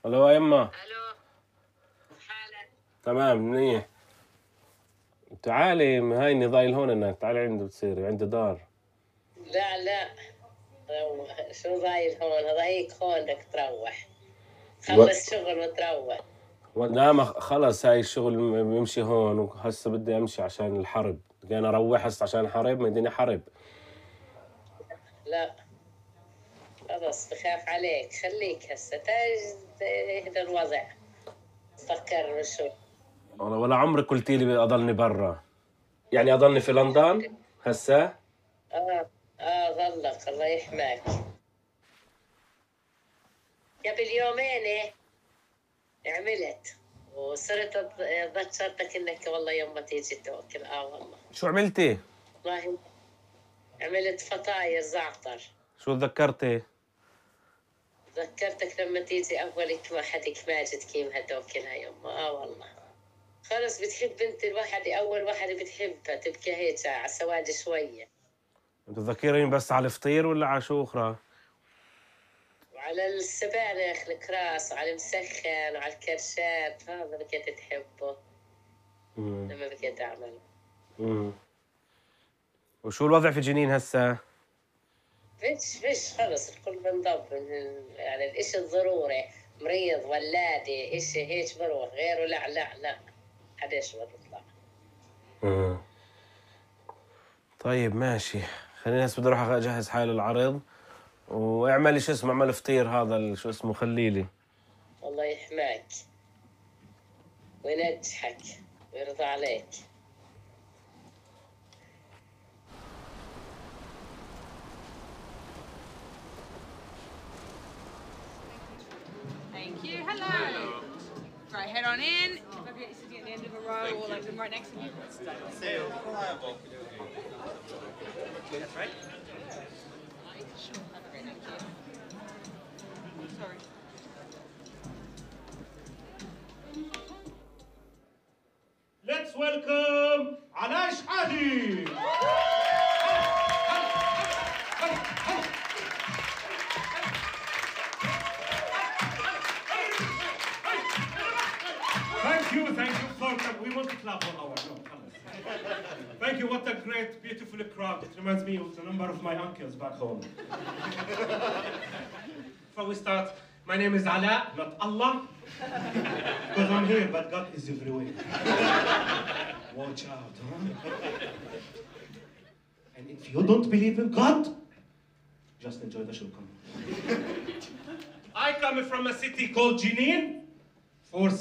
الو يا يما. الو، حالك؟ تمام منيح. تعالي هاي ضايل هون انك تعالي عندي بتصيري عندي دار. لا شو ضايل هون؟ هذا هيك هون بدك تروح خلص شغل وتروح. لا ما خلص هاي الشغل بيمشي هون وهسه بدي امشي عشان الحرب، بدي اروح هسه عشان الحرب، ما يديني حرب. لا خلص بخاف عليك، خليك هسه تهدى الوضع، فكر شو. ولا عمرك قلتي لي اضلني برا، يعني اضلني في لندن هسه؟ ظلك الله يحماك. قبل يومين عملت وصرت ذكرتك انك والله يوم ما تيجي توكل. والله. شو عملتي؟ والله عملت فطاير زعتر. شو تذكرتي؟ ذكرتك لما تيجي أولك ما حدك ماجد كيم هدوكلها يما. والله خلص بتحب بنت الواحد، أول واحدة بتحبها تبكي هيك على سواد شوية. تذكرين بس على الفطير ولا على شو أخرى؟ وعلى السبانخ الكراس وعلى المسخن وعلى الكرشات، هذا بكيت تحبه لما بكيت أعمل. وشو الوضع في جنين هسه؟ فيش خلص الكل بنضب، يعني الإشي الضروري، مريض ولادة إشي هيك بروح، غيره لا حداش ما تطلع. طيب ماشي، خليني هسه بدي اروح اجهز حالي للعرض، واعملي شو اسمه، اعمل فطير هذا شو اسمه خليلي. الله يحماك وينجحك ويرضى عليك. Thank you. Hello. Right, head on in. If I get you sitting at the end of a row or like right next to you. That's right. Sure. Thank you. Sorry. Let's welcome Alash Adi. Thank you for that. We want to clap for our no. Thank you. What a great, beautiful crowd. It reminds me of the number of my uncles back home. Before we start, my name is Ala, not Allah. Because I'm here, but God is everywhere. Watch out, huh? And if you don't believe in God, just enjoy the show. Come on. I come from a city called Jenin.